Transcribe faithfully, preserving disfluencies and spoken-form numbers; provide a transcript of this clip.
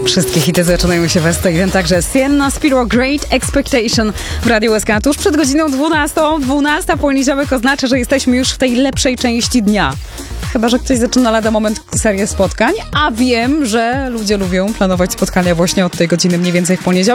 Wszystkie hity zaczynają się we sto jeden, także Sienna Spiro, Great Expectation w Radiu S K tuż przed godziną dwunastą. dwunasta poniedziałek oznacza, że jesteśmy już w tej lepszej części dnia. Chyba że ktoś zaczyna lada moment serię spotkań, a wiem, że ludzie lubią planować spotkania właśnie od tej godziny mniej więcej w poniedziałek.